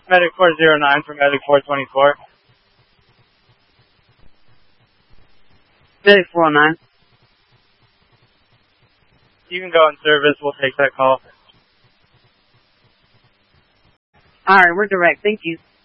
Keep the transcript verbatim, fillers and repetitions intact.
Medic four zero nine for Medic four twenty-four. Medic four oh nine. You can go in service. We'll take that call. Alright, we're direct. Thank you.